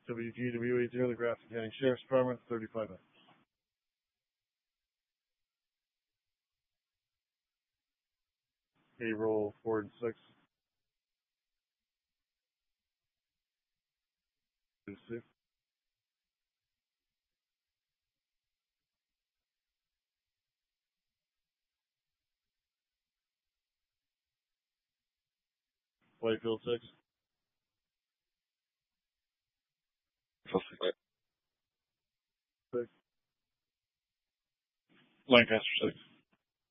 WGWA0, the Grafton County Sheriff's Department, 35 minutes. Payroll 4 and 6. Whitefield 6. Whitefield 6. 6. Lancaster 6.